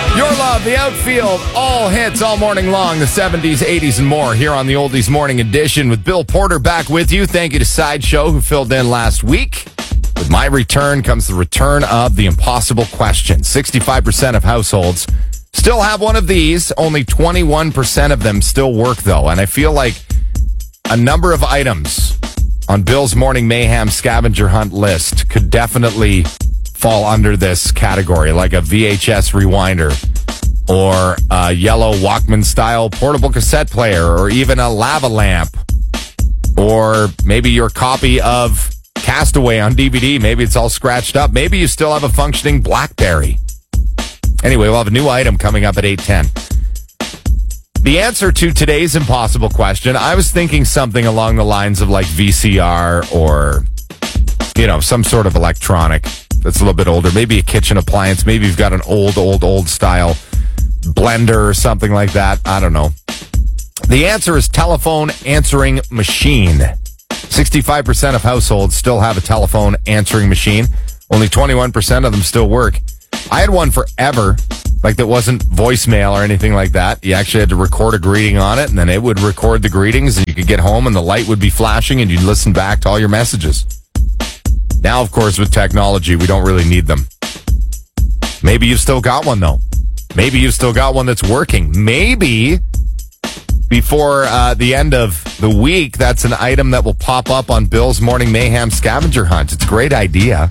Your love, the outfield, all hits all morning long, the 70s, 80s, and more here on the Oldies Morning Edition with Bill Porter back with you. Thank you to Sideshow who filled in last week. With my return comes the return of the impossible question. 65% of households still have one of these. Only 21% of them still work, though. And I feel like a number of items on Bill's Morning Mayhem scavenger hunt list could definitely fall under this category, like a VHS rewinder or a yellow Walkman-style portable cassette player or even a lava lamp or maybe your copy of Castaway on DVD. Maybe it's all scratched up. Maybe you still have a functioning BlackBerry. Anyway, we'll have a new item coming up at 8:10. The answer to today's impossible question, I was thinking something along the lines of like VCR or, some sort of electronic that's a little bit older. Maybe a kitchen appliance. Maybe you've got an old style blender or something like that. I don't know. The answer is telephone answering machine. 65% of households still have a telephone answering machine. Only 21% of them still work. I had one forever, like that wasn't voicemail or anything like that. You actually had to record a greeting on it, and then it would record the greetings, and you could get home, and the light would be flashing, and you'd listen back to all your messages. Now, of course, with technology, we don't really need them. Maybe you've still got one, though. Maybe you've still got one that's working. Maybe before the end of the week, that's an item that will pop up on Bill's Morning Mayhem scavenger hunt. It's a great idea.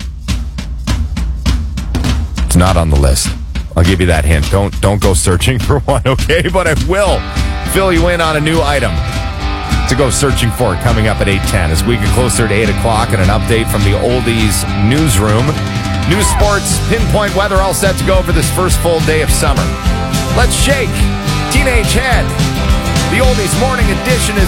It's not on the list. I'll give you that hint. Don't go searching for one, okay? But I will fill you in on a new item to go searching for coming up at 8:10 as we get closer to 8 o'clock and an update from the Oldies newsroom. News, sports, pinpoint weather all set to go for this first full day of summer. Let's shake. Teenage Head. The Oldies Morning Edition is